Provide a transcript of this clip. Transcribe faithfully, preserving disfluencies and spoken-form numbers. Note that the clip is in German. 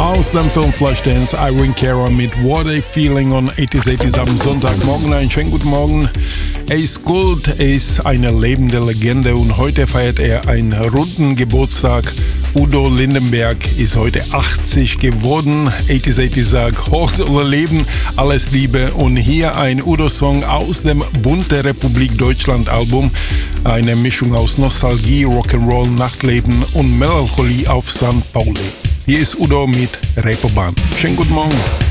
Aus dem Film Flashdance, Irene Cara mit What a Feeling on eighties eighties am Sonntagmorgen. Einen schönen guten Morgen. Ace Gold ist eine lebende Legende und heute feiert er einen runden Geburtstag. Udo Lindenberg ist heute achtzig geworden. eighties eighties sagt, hoch soll er leben, alles Liebe. Und hier ein Udo-Song aus dem Bunte Republik Deutschland Album. Eine Mischung aus Nostalgie, Rock'n'Roll, Nachtleben und Melancholie auf Sankt Pauli. Hier ist Udo mit Reeperbahn. Schönen guten Morgen.